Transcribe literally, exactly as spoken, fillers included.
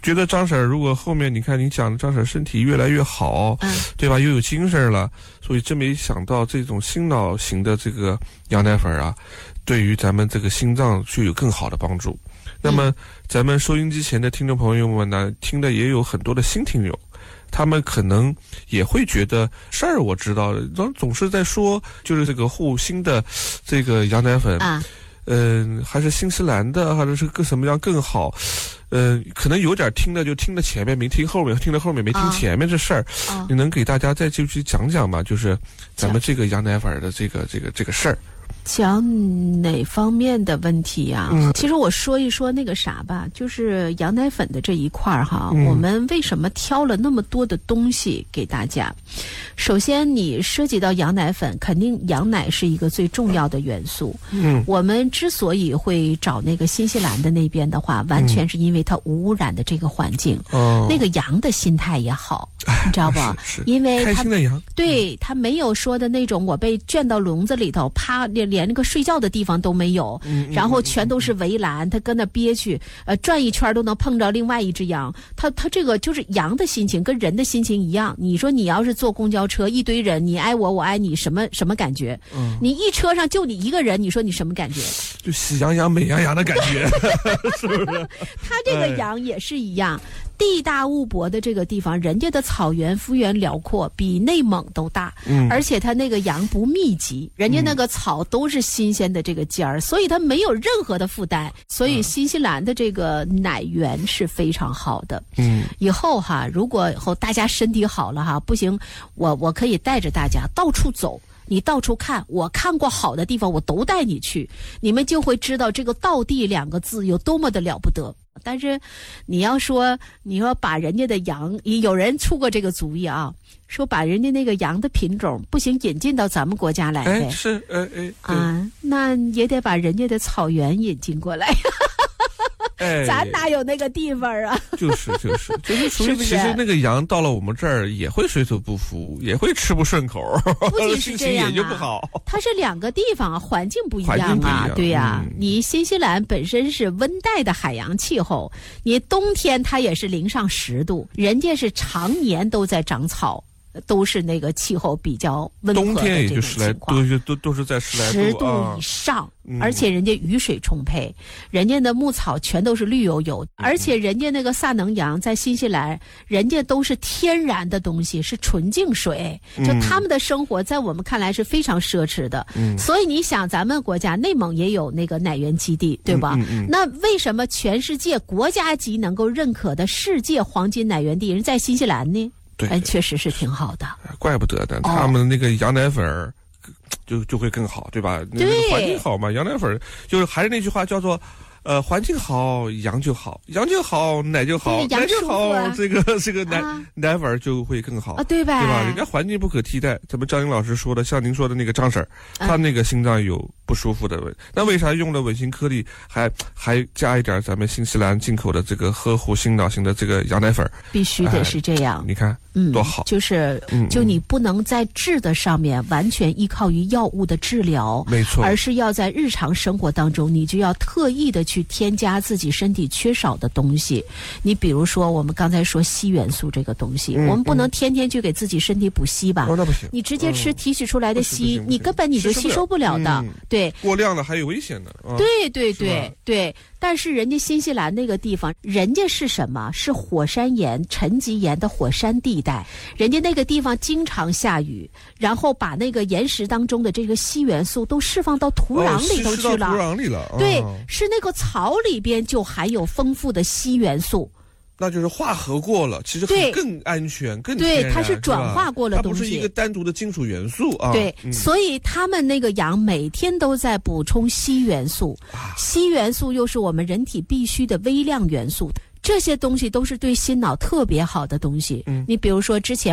觉得张婶如果后面你看你讲的张婶身体越来越好，嗯，对吧？又有精神了，所以真没想到这种心脑型的这个羊奶粉啊，对于咱们这个心脏就有更好的帮助。那么咱们收音机前的听众朋友们呢，听的也有很多的新听友，他们可能也会觉得事儿我知道，总总是在说就是这个护心的这个羊奶粉啊。嗯、呃，还是新西兰的，或者是更什么样更好？嗯、呃，可能有点听的就听了前面没听后面，听了后面没听前面这事儿。哦、你能给大家再继续讲讲吗？就是咱们这个羊奶粉的这个这个这个事儿。 讲哪方面的问题呀、啊嗯？其实我说一说那个啥吧，就是羊奶粉的这一块儿哈、嗯，我们为什么挑了那么多的东西给大家？首先，你涉及到羊奶粉，肯定羊奶是一个最重要的元素。嗯，我们之所以会找那个新西兰的那边的话，完全是因为它无污染的这个环境。哦、嗯，那个羊的心态也好，你知道不？ 是是因为开心的羊， 对他没有说的那种我被圈到笼子里头，啪连连那个睡觉的地方都没有，嗯、然后全都是围栏，他跟那憋屈，呃，转一圈都能碰着另外一只羊。他他这个就是羊的心情跟人的心情一样。你说你要是坐公交车，一堆人，你爱我我爱你，什么什么感觉？嗯，你一车上就你一个人，你说你什么感觉？ 就喜羊羊美羊羊的感觉，是不是？ 他这个羊也是一样。地大物博的这个地方，人家的草原幅员辽阔，比内蒙都大，嗯，而且它那个羊不密集，人家那个草都是新鲜的这个尖儿，嗯，所以它没有任何的负担，所以新西兰的这个奶源是非常好的。嗯，以后哈，如果以后大家身体好了哈，不行，我我可以带着大家到处走。你到处看，我看过好的地方，我都带你去，你们就会知道这个道地两个字有多么的了不得。但是你要说你要把人家的羊，有人出过这个主意啊，说把人家那个羊的品种不行引进到咱们国家来， 哎是哎哎啊，那也得把人家的草原引进过来。 哎， 咱哪有那个地方啊？ 就是就是就是属于，其实那个羊到了我们这儿也会水土不服，也会吃不顺口， 不仅是这样、啊、 心情也就不好。 它是两个地方环境不一样啊， 环境不一样对呀、啊嗯。 你新西兰本身是温带的海洋气候，你冬天它也是零上十度，人家是常年都在长草。都是那个气候比较温和的这种情况，冬天也就十来度，都都是在十来度十度以上、啊，而且人家雨水充沛，嗯、人家的牧草全都是绿油油，嗯、而且人家那个萨能羊在新西兰，人家都是天然的东西，是纯净水，就他们的生活在我们看来是非常奢侈的。嗯、所以你想，咱们国家内蒙也有那个奶源基地，对吧？嗯嗯嗯、那为什么全世界国家级能够认可的世界黄金奶源地人在新西兰呢？ 对， 哎，确实是挺好的， 怪不得的，他们那个羊奶粉儿就就会更好，对吧？ 对， 那个环境好嘛，羊奶粉就是还是那句话叫做。呃，环境好，羊就好，羊就好，奶就好，奶就好， 啊、 这个这个奶、啊、奶粉就会更好啊，对吧？ 对吧？人家环境不可替代。咱们张英老师说的，像您说的那个张婶儿，她、啊、那个心脏有不舒服的问，那为啥用了稳心颗粒，还还加一点咱们新西兰进口的这个呵护心脑型的这个羊奶粉？ 必须得是这样。 哎、你看， 嗯， 多好。 就是就你不能在治的上面完全依靠于药物的治疗， 没错， 而是要在日常生活当中，你就要特意的去添加自己。自己身体缺少的东西，你比如说我们刚才说硒元素这个东西、嗯、我们不能天天去给自己身体补硒吧、 哦、那不行， 你直接吃提取出来的硒、嗯、你根本你就吸收不了的、嗯、对， 过量了还有危险的、 啊、对对对对。但是人家新西兰那个地方，人家是什么？是火山岩、沉积岩的火山地带，人家那个地方经常下雨，然后把那个岩石当中的这个硒元素都释放到土壤里头去了。 哦、土壤里了。 对、哦，是那个草里边就含有丰富的硒元素。 那就是化合过了，其实更安全、更天然，对，它是转化过了东西， 它不是一个单独的金属元素啊。 对、嗯，所以他们那个羊每天都在补充硒元素，硒元素又是我们人体必须的微量元素，这些东西都是对心脑特别好的东西。嗯，你比如说之前。